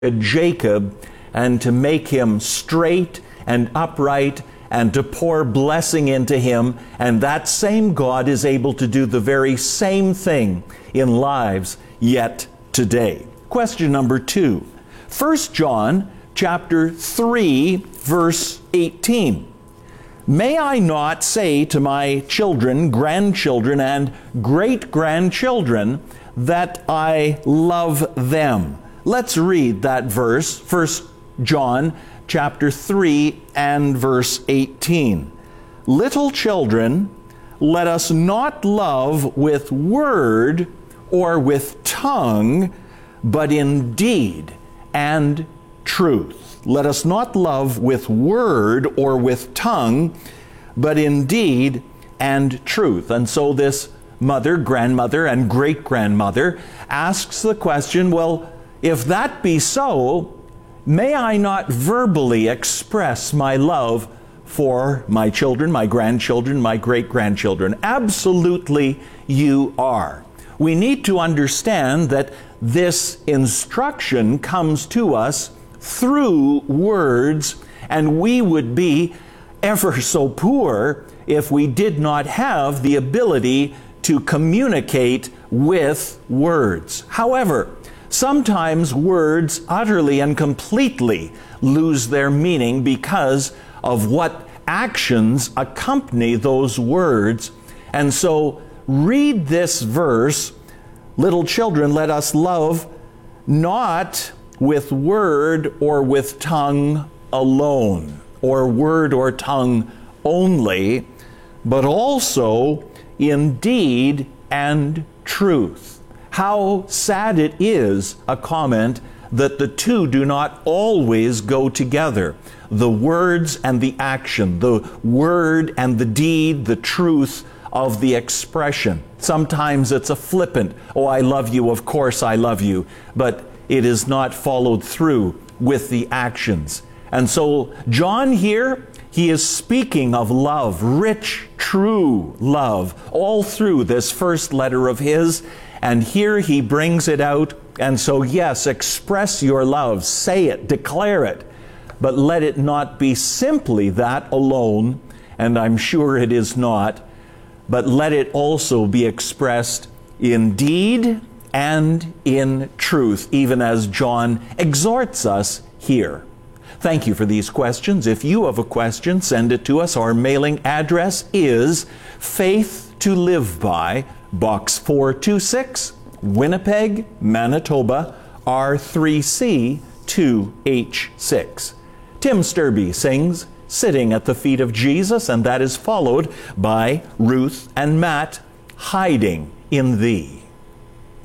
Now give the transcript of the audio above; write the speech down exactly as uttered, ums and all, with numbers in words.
Jacob and to make him straight and upright and to pour blessing into him. And that same God is able to do the very same thing in lives yet today. Question number two. First John chapter three, verse eighteen. May I not say to my children, grandchildren, and great-grandchildren that I love them? Let's read that verse, First John chapter three and verse eighteen. Little children, let us not love with word or with tongue, but in deed and truth. Let us not love with word or with tongue, but in deed and truth. And so this mother, grandmother, and great-grandmother asks the question, well, if that be so, may I not verbally express my love for my children, my grandchildren, my great-grandchildren? Absolutely you are. We need to understand that this instruction comes to us through words, and we would be ever so poor if we did not have the ability to communicate with words. However, sometimes words utterly and completely lose their meaning because of what actions accompany those words. And so read this verse, little children, let us love not with word or with tongue alone, or word or tongue only, but also in deed and truth. How sad it is, a comment, that the two do not always go together. The words and the action, the word and the deed, the truth of the expression. Sometimes it's a flippant, oh, I love you, of course I love you, but it is not followed through with the actions. And so John here, he is speaking of love, rich, true love, all through this first letter of his. And here he brings it out. And so, yes, express your love, say it, declare it, but let it not be simply that alone, and I'm sure it is not, but let it also be expressed in deed and in truth, even as John exhorts us here. Thank you for these questions. If you have a question, send it to us. Our mailing address is Faith to Live By, Box four two six, Winnipeg, Manitoba, R three C two H six. Tim Sturby sings Sitting at the Feet of Jesus, and that is followed by Ruth and Matt, Hiding in Thee.